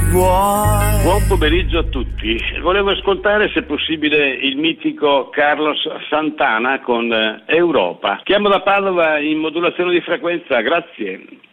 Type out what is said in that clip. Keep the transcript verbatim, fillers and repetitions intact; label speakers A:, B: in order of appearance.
A: vuoi.
B: Buon pomeriggio a tutti. Volevo ascoltare, se possibile, il mitico Carlos Santana con Europa. Chiamo da Padova in modulazione di frequenza, grazie.